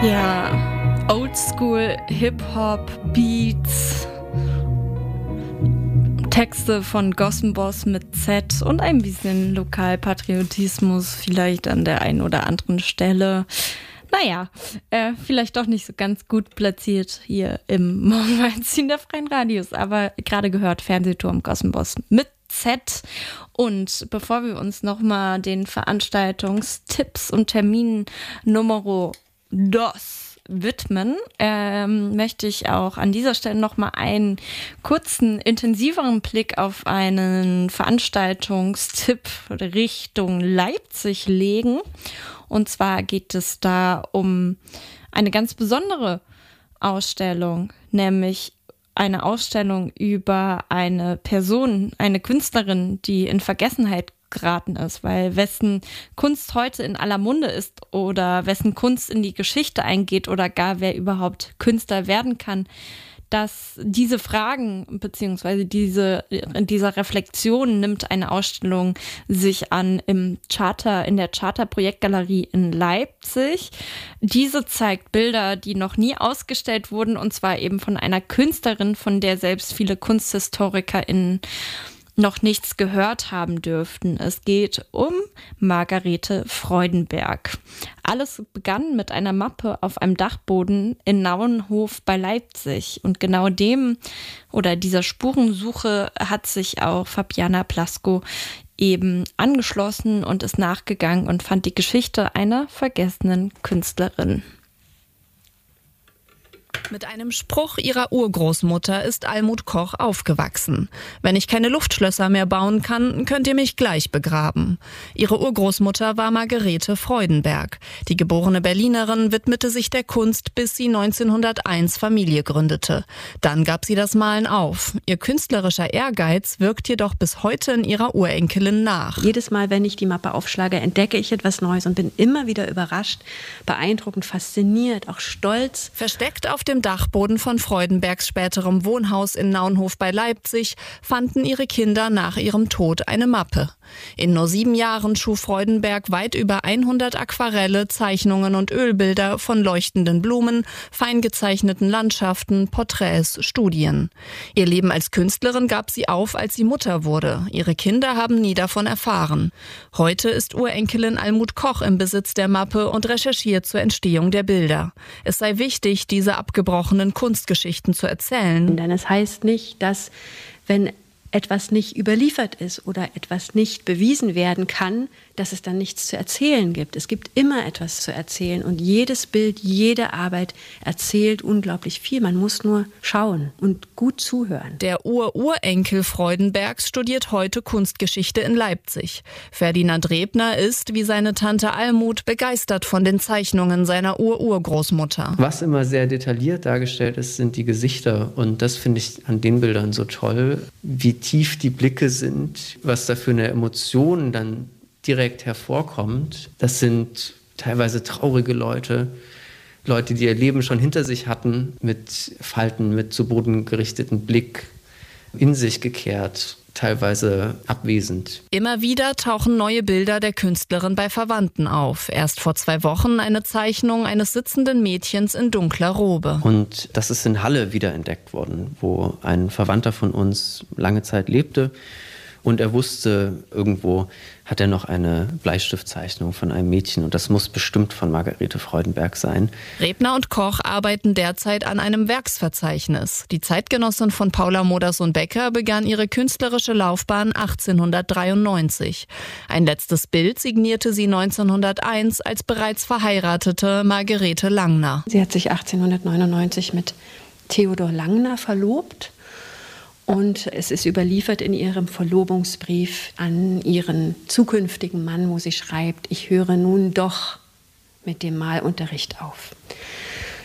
Ja, Oldschool, Hip-Hop, Beats, Texte von Gossenboss mit Z und ein bisschen Lokalpatriotismus vielleicht an der einen oder anderen Stelle. Naja, vielleicht doch nicht so ganz gut platziert hier im Morgenmagazin der Freien Radios, aber gerade gehört Fernsehturm Gossenboss mit Z. Und bevor wir uns nochmal den Veranstaltungstipps und Terminen Numero dos widmen, möchte ich auch an dieser Stelle nochmal einen kurzen, intensiveren Blick auf einen Veranstaltungstipp Richtung Leipzig legen. Und zwar geht es da um eine ganz besondere Ausstellung, nämlich eine Ausstellung über eine Person, eine Künstlerin, die in Vergessenheit geraten ist, weil wessen Kunst heute in aller Munde ist oder wessen Kunst in die Geschichte eingeht oder gar wer überhaupt Künstler werden kann, dass diese Fragen bzw. dieser Reflexion nimmt eine Ausstellung sich an in der Charter Projektgalerie in Leipzig. Diese zeigt Bilder, die noch nie ausgestellt wurden, und zwar eben von einer Künstlerin, von der selbst viele KunsthistorikerInnen noch nichts gehört haben dürften. Es geht um Margarete Freudenberg. Alles begann mit einer Mappe auf einem Dachboden in Nauenhof bei Leipzig. Und genau dieser Spurensuche hat sich auch Fabiana Plasko eben angeschlossen und ist nachgegangen und fand die Geschichte einer vergessenen Künstlerin. Mit einem Spruch ihrer Urgroßmutter ist Almut Koch aufgewachsen. Wenn ich keine Luftschlösser mehr bauen kann, könnt ihr mich gleich begraben. Ihre Urgroßmutter war Margarete Freudenberg. Die geborene Berlinerin widmete sich der Kunst, bis sie 1901 Familie gründete. Dann gab sie das Malen auf. Ihr künstlerischer Ehrgeiz wirkt jedoch bis heute in ihrer Urenkelin nach. Jedes Mal, wenn ich die Mappe aufschlage, entdecke ich etwas Neues und bin immer wieder überrascht, beeindruckend, fasziniert, auch stolz. Versteckt auf dem Dachboden von Freudenbergs späterem Wohnhaus in Nauenhof bei Leipzig fanden ihre Kinder nach ihrem Tod eine Mappe. In nur 7 Jahren schuf Freudenberg weit über 100 Aquarelle, Zeichnungen und Ölbilder von leuchtenden Blumen, fein gezeichneten Landschaften, Porträts, Studien. Ihr Leben als Künstlerin gab sie auf, als sie Mutter wurde. Ihre Kinder haben nie davon erfahren. Heute ist Urenkelin Almut Koch im Besitz der Mappe und recherchiert zur Entstehung der Bilder. Es sei wichtig, diese abgebrochenen Kunstgeschichten zu erzählen. Denn es heißt nicht, dass wenn etwas nicht überliefert ist oder etwas nicht bewiesen werden kann, dass es dann nichts zu erzählen gibt. Es gibt immer etwas zu erzählen und jedes Bild, jede Arbeit erzählt unglaublich viel. Man muss nur schauen und gut zuhören. Der Urenkel Freudenbergs studiert heute Kunstgeschichte in Leipzig. Ferdinand Rebner ist, wie seine Tante Almut, begeistert von den Zeichnungen seiner Urgroßmutter. Was immer sehr detailliert dargestellt ist, sind die Gesichter. Und das finde ich an den Bildern so toll, wie tief die Blicke sind, was da für eine Emotion dann direkt hervorkommt. Das sind teilweise traurige Leute, die ihr Leben schon hinter sich hatten, mit Falten, mit zu Boden gerichteten Blick, in sich gekehrt, teilweise abwesend. Immer wieder tauchen neue Bilder der Künstlerin bei Verwandten auf. Erst vor 2 Wochen eine Zeichnung eines sitzenden Mädchens in dunkler Robe. Und das ist in Halle wiederentdeckt worden, wo ein Verwandter von uns lange Zeit lebte. Und er wusste, irgendwo hat er noch eine Bleistiftzeichnung von einem Mädchen und das muss bestimmt von Margarete Freudenberg sein. Rebner und Koch arbeiten derzeit an einem Werksverzeichnis. Die Zeitgenossin von Paula Modersohn-Becker begann ihre künstlerische Laufbahn 1893. Ein letztes Bild signierte sie 1901 als bereits verheiratete Margarete Langner. Sie hat sich 1899 mit Theodor Langner verlobt. Und es ist überliefert in ihrem Verlobungsbrief an ihren zukünftigen Mann, wo sie schreibt: Ich höre nun doch mit dem Malunterricht auf.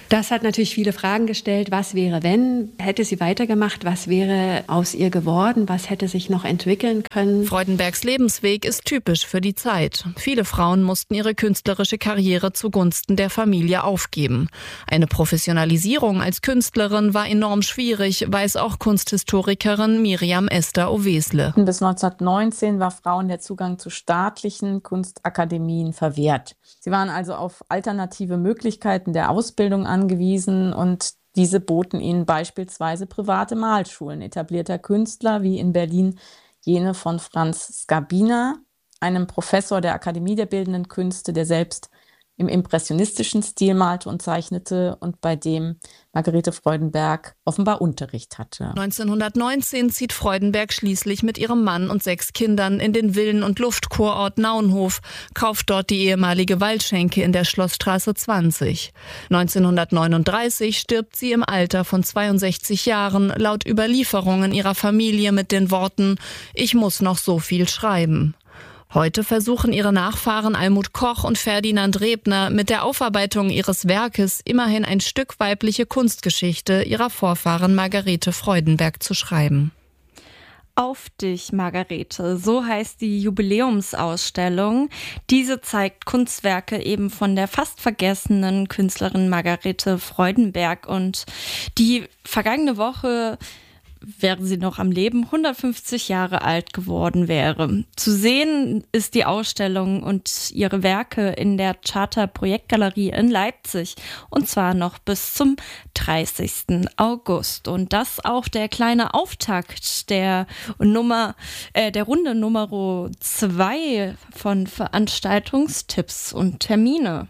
Das hat natürlich viele Fragen gestellt. Was wäre, wenn? Hätte sie weitergemacht? Was wäre aus ihr geworden? Was hätte sich noch entwickeln können? Freudenbergs Lebensweg ist typisch für die Zeit. Viele Frauen mussten ihre künstlerische Karriere zugunsten der Familie aufgeben. Eine Professionalisierung als Künstlerin war enorm schwierig, weiß auch Kunsthistorikerin Miriam Esther Owesle. Bis 1919 war Frauen der Zugang zu staatlichen Kunstakademien verwehrt. Sie waren also auf alternative Möglichkeiten der Ausbildung angewiesen und diese boten ihnen beispielsweise private Malschulen etablierter Künstler wie in Berlin jene von Franz Skabina, einem Professor der Akademie der Bildenden Künste, der selbst im impressionistischen Stil malte und zeichnete und bei dem Margarete Freudenberg offenbar Unterricht hatte. 1919 zieht Freudenberg schließlich mit ihrem Mann und 6 Kindern in den Villen- und Luftkurort Naunhof, kauft dort die ehemalige Waldschenke in der Schlossstraße 20. 1939 stirbt sie im Alter von 62 Jahren, laut Überlieferungen ihrer Familie mit den Worten: „Ich muss noch so viel schreiben." Heute versuchen ihre Nachfahren Almut Koch und Ferdinand Rebner mit der Aufarbeitung ihres Werkes immerhin ein Stück weibliche Kunstgeschichte ihrer Vorfahren Margarete Freudenberg zu schreiben. Auf dich, Margarete, so heißt die Jubiläumsausstellung. Diese zeigt Kunstwerke eben von der fast vergessenen Künstlerin Margarete Freudenberg. Und die vergangene Woche, wäre sie noch am Leben, 150 Jahre alt geworden wäre. Zu sehen ist die Ausstellung und ihre Werke in der Charter Projektgalerie in Leipzig, und zwar noch bis zum 30. August. Und das auch der kleine Auftakt der Runde Nummer 2 von Veranstaltungstipps und Termine.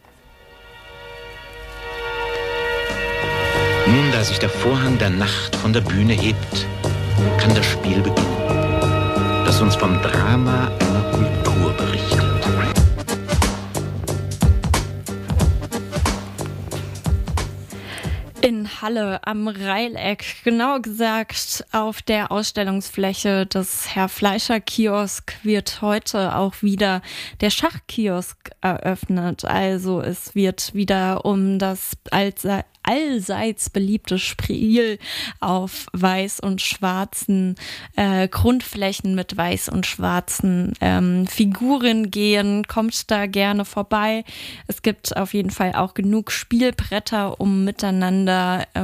Nun, da sich der Vorhang der Nacht von der Bühne hebt, kann das Spiel beginnen, das uns vom Drama einer Kultur berichtet. In Halle am Reileck, genauer gesagt auf der Ausstellungsfläche des Herr Fleischer Kiosk, wird heute auch wieder der Schachkiosk eröffnet. Also es wird wieder um das allseits beliebte Spiel auf weiß und schwarzen Grundflächen mit weiß und schwarzen Figuren gehen. Kommt da gerne vorbei. Es gibt auf jeden Fall auch genug Spielbretter, um miteinander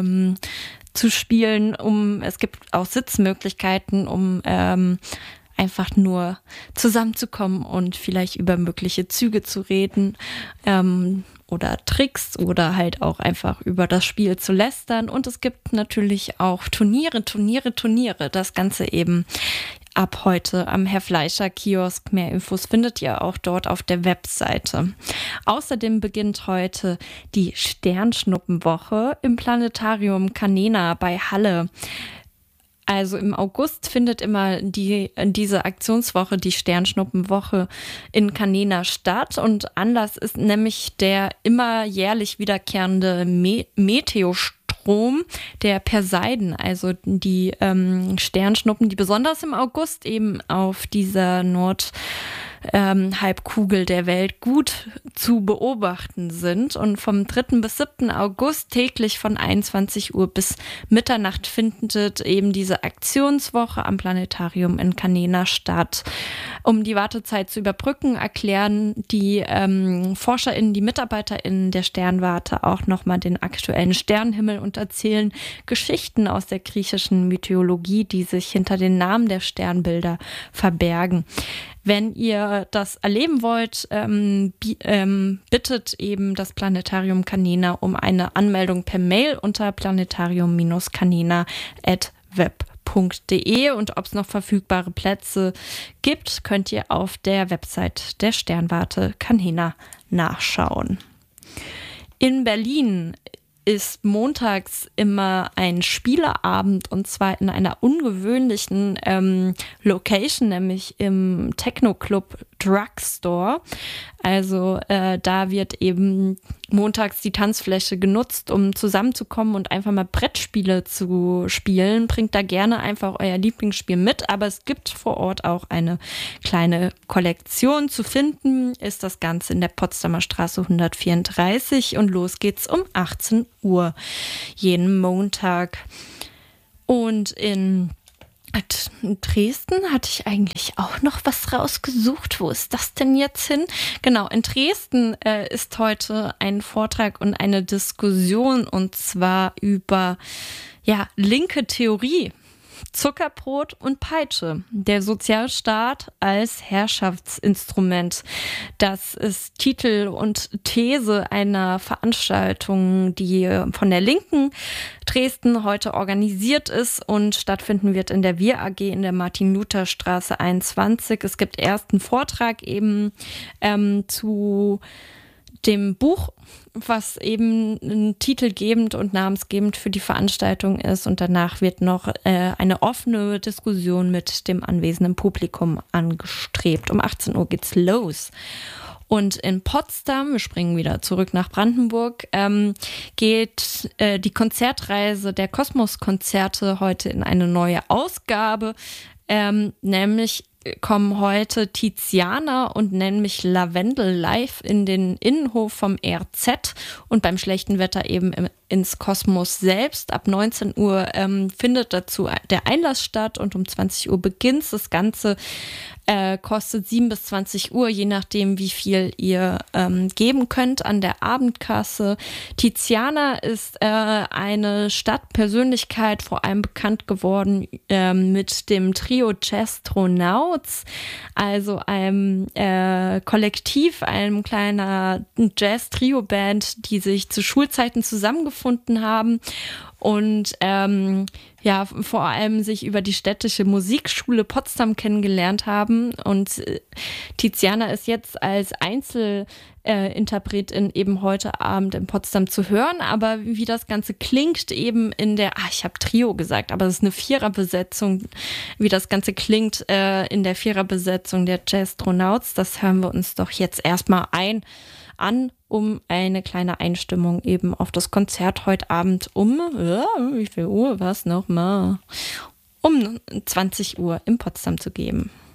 zu spielen. Es gibt auch Sitzmöglichkeiten, um einfach nur zusammenzukommen und vielleicht über mögliche Züge zu reden oder Tricks oder halt auch einfach über das Spiel zu lästern. Und es gibt natürlich auch Turniere. Das Ganze eben ab heute am Herr Fleischer Kiosk. Mehr Infos findet ihr auch dort auf der Webseite. Außerdem beginnt heute die Sternschnuppenwoche im Planetarium Canena bei Halle. Also im August findet immer diese Aktionswoche, die Sternschnuppenwoche in Canena statt. Und Anlass ist nämlich der immer jährlich wiederkehrende Meteostrom der Perseiden, also die Sternschnuppen, die besonders im August eben auf dieser Halbkugel der Welt gut zu beobachten sind. Und vom 3. bis 7. August täglich von 21 Uhr bis Mitternacht findet eben diese Aktionswoche am Planetarium in Canena statt. Um die Wartezeit zu überbrücken, erklären die ForscherInnen, die MitarbeiterInnen der Sternwarte auch nochmal den aktuellen Sternenhimmel und erzählen Geschichten aus der griechischen Mythologie, die sich hinter den Namen der Sternbilder verbergen. Wenn ihr das erleben wollt, bittet eben das Planetarium Canena um eine Anmeldung per Mail unter planetarium-canena@web.de. Und ob es noch verfügbare Plätze gibt, könnt ihr auf der Website der Sternwarte Canena nachschauen. In Berlin ist montags immer ein Spieleabend, und zwar in einer ungewöhnlichen Location, nämlich im Techno-Club Drugstore. Also da wird eben montags die Tanzfläche genutzt, um zusammenzukommen und einfach mal Brettspiele zu spielen. Bringt da gerne einfach euer Lieblingsspiel mit, aber es gibt vor Ort auch eine kleine Kollektion. Zu finden ist das Ganze in der Potsdamer Straße 134 und los geht's um 18 Uhr jeden Montag. Und in Dresden hatte ich eigentlich auch noch was rausgesucht. Wo ist das denn jetzt hin? Genau, in Dresden ist heute ein Vortrag und eine Diskussion, und zwar über linke Theorie. Zuckerbrot und Peitsche, der Sozialstaat als Herrschaftsinstrument. Das ist Titel und These einer Veranstaltung, die von der Linken Dresden heute organisiert ist und stattfinden wird in der Wir AG in der Martin-Luther-Straße 21. Es gibt erst einen Vortrag eben zu dem Buch, was eben titelgebend und namensgebend für die Veranstaltung ist, und danach wird noch eine offene Diskussion mit dem anwesenden Publikum angestrebt. Um 18 Uhr geht's los. Und in Potsdam, wir springen wieder zurück nach Brandenburg, geht die Konzertreise der Kosmos-Konzerte heute in eine neue Ausgabe, nämlich kommen heute Tiziana und Nenn mich Lavendel live in den Innenhof vom RZ und beim schlechten Wetter eben ins Kosmos selbst. Ab 19 Uhr findet dazu der Einlass statt und um 20 Uhr beginnt das Ganze. Kostet 7 bis 20 Uhr, je nachdem, wie viel ihr geben könnt an der Abendkasse. Tiziana ist eine Stadtpersönlichkeit, vor allem bekannt geworden mit dem Trio Jazztronauts, also einem Kollektiv, einem kleiner Jazz-Trio-Band, die sich zu Schulzeiten zusammengefunden haben und vor allem sich über die städtische Musikschule Potsdam kennengelernt haben. Und Tiziana ist jetzt als Einzelinterpretin eben heute Abend in Potsdam zu hören. Aber wie das Ganze klingt eben in der, ich habe Trio gesagt, aber es ist eine Viererbesetzung, wie das Ganze klingt in der Viererbesetzung der Jazztronauts, das hören wir uns doch jetzt erstmal an, um eine kleine Einstimmung eben auf das Konzert heute Abend wie viel Uhr war es nochmal? Um 20 Uhr in Potsdam zu geben.